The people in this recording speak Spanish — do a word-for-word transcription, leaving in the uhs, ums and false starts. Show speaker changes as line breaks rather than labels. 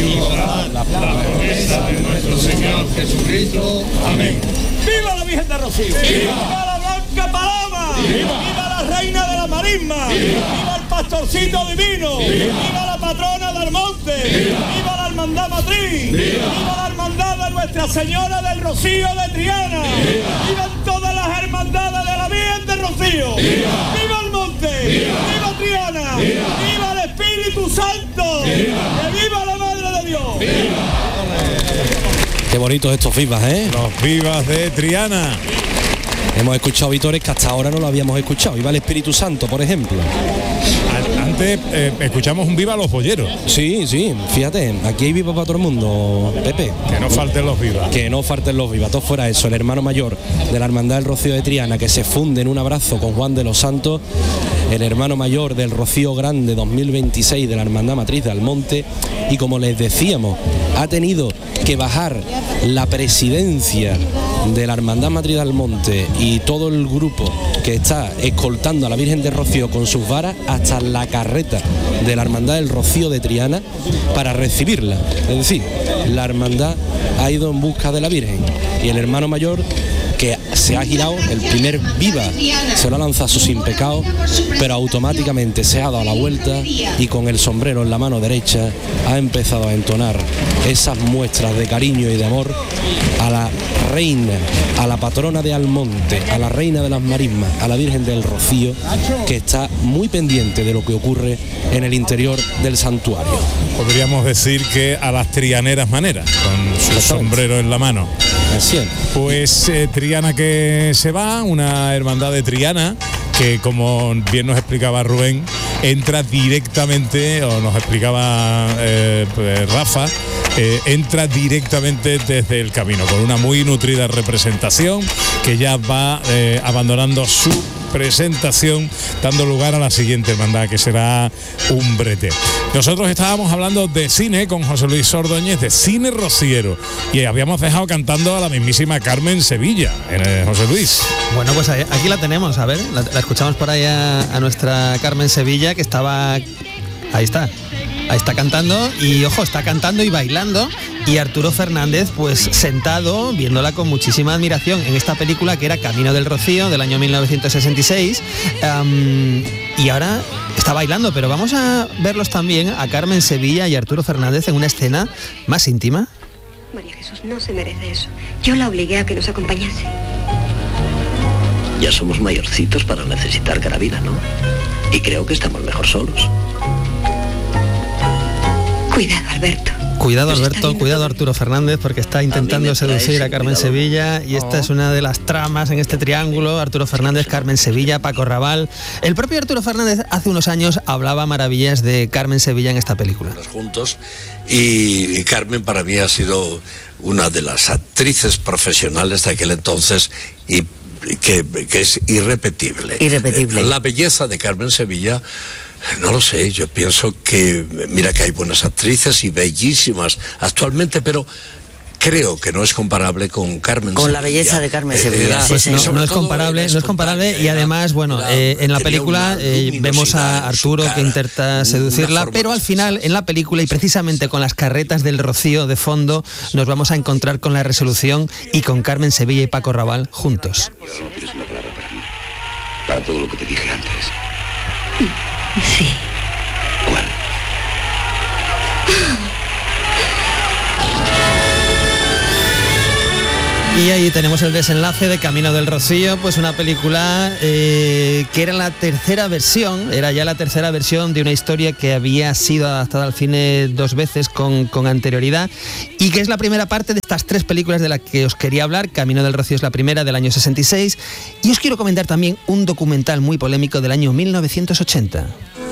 viva la promesa de nuestro Señor Jesucristo. Amén.
¡Viva la Virgen de Rocío!
¡Viva!
¡Viva la Blanca Paloma!
¡Viva!
¡Viva la Reina de la Marisma!
¡Viva!
¡Viva el Pastorcito Divino!
¡Viva!
¡Viva la Patrona del Monte!
¡Viva!
¡Viva la Hermandad Matriz!
¡Viva!
¡Viva la Hermandad de Nuestra Señora del Rocío de Triana!
¡Viva!
¡Vivan todas las hermandades de la Virgen de Rocío!
¡Viva!
¡Viva el Monte!
¡Viva!
¡Viva Triana!
¡Viva!
¡Viva el Espíritu Santo!
¡Viva!
¡Que viva la Madre de Dios!
¡Viva!
Qué bonitos estos vivas, ¿eh?
Los vivas de Triana.
Hemos escuchado vitores que hasta ahora no lo habíamos escuchado. Viva el Espíritu Santo, por ejemplo.
Antes eh, escuchamos un viva a los bolleros.
Sí, sí, fíjate, aquí hay viva para todo el mundo, Pepe.
Que no falten los vivas.
Que no falten los vivas. Todo fuera eso, el hermano mayor de la Hermandad del Rocío de Triana, que se funde en un abrazo con Juan de los Santos, el hermano mayor del Rocío Grande dos mil veintiséis de la Hermandad Matriz de Almonte, y como les decíamos, ha tenido que bajar la presidencia de la Hermandad Matriz de Almonte y todo el grupo que está escoltando a la Virgen de Rocío con sus varas hasta la carreta de la Hermandad del Rocío de Triana para recibirla. Es decir, la hermandad ha ido en busca de la Virgen y el hermano mayor, que se ha girado, el primer viva se lo ha lanzado a su sin pecado, pero automáticamente se ha dado la vuelta y con el sombrero en la mano derecha ha empezado a entonar esas muestras de cariño y de amor a la reina, a la patrona de Almonte, a la reina de las marismas, a la Virgen del Rocío, que está muy pendiente de lo que ocurre en el interior del santuario.
Podríamos decir que a las trianeras maneras, con su sombrero en la mano.
Así es.
Pues eh, Triana que se va, una hermandad de Triana que, como bien nos explicaba Rubén, entra directamente, o nos explicaba eh, pues Rafa, eh, entra directamente desde el camino, con una muy nutrida representación que ya va eh, abandonando su presentación, dando lugar a la siguiente hermandad, que será Umbrete. Nosotros estábamos hablando de cine con José Luis Ordóñez, de cine rociero, y habíamos dejado cantando a la mismísima Carmen Sevilla, eh, José Luis.
Bueno, pues aquí la tenemos, a ver, la, la escuchamos por ahí a, a nuestra Carmen Sevilla, que estaba... Ahí está. Ahí está cantando y, ojo, está cantando y bailando, y Arturo Fernández pues sentado viéndola con muchísima admiración en esta película que era Camino del Rocío del año mil novecientos sesenta y seis, um, y ahora está bailando, pero vamos a verlos también a Carmen Sevilla y Arturo Fernández en una escena más íntima.
María Jesús no se merece eso. Yo la obligué a que nos acompañase.
Ya somos mayorcitos para necesitar carabina, ¿no? Y creo que estamos mejor solos.
Cuidado, Alberto.
Cuidado, Alberto, cuidado, Arturo Fernández, porque está intentando seducir a Carmen Sevilla, y esta es una de las tramas en este triángulo: Arturo Fernández, Carmen Sevilla, Paco Raval. El propio Arturo Fernández hace unos años hablaba maravillas de Carmen Sevilla en esta película.
Juntos, y, y Carmen para mí ha sido una de las actrices profesionales de aquel entonces, y que, que es irrepetible.
Irrepetible.
La belleza de Carmen Sevilla, no lo sé, yo pienso que, mira que hay buenas actrices y bellísimas actualmente, pero creo que no es comparable con Carmen
con
Sevilla.
la belleza de Carmen Sevilla.
Era,
Pues no,
sobre
no es
todo
comparable,
era
no es comparable, y además, bueno,
era,
eh, en la
tenía
película
una
eh, vemos a
luminosidad en su
Arturo
cara,
que intenta seducirla,
forma
pero al final, en la película, y precisamente con las carretas del Rocío de fondo, nos vamos a encontrar con la resolución y con Carmen Sevilla y Paco Raval juntos.
Pero no tienes una palabra para mí, para todo lo que te dije antes.
Sí.
¿Cuál?
Y ahí tenemos el desenlace de Camino del Rocío, pues una película eh, que era la tercera versión, era ya la tercera versión de una historia que había sido adaptada al cine dos veces con, con anterioridad, y que es la primera parte de estas tres películas de las que os quería hablar. Camino del Rocío es la primera, del año sesenta y seis, y os quiero comentar también un documental muy polémico del año mil novecientos ochenta.